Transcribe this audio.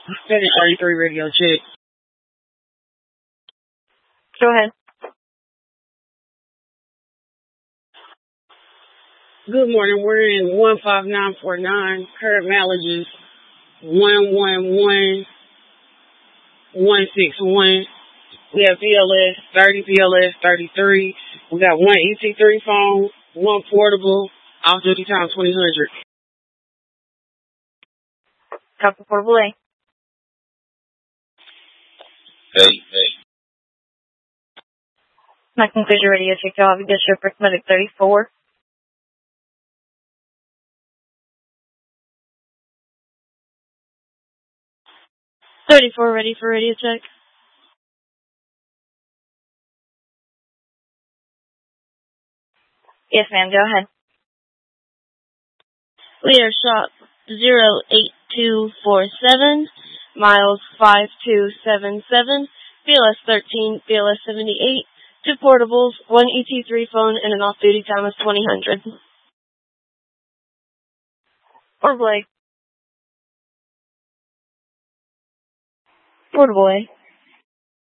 Senate 33 radio check. Go ahead. Good morning. We're in 15949. Current mileage is 111161. We have PLS 30, PLS 33. We got one ET3 phone, one portable, off duty time 2000. Copy portable A. Hey. That concludes your radio check. I'll have you discharged for Medic 34. Ready for radio check. Yes, ma'am. Go ahead. Leader shop 08247, miles 5277, BLS 13, BLS 78, 2 portables, 1 ET3 phone, and an off-duty time of 2000. Portable A.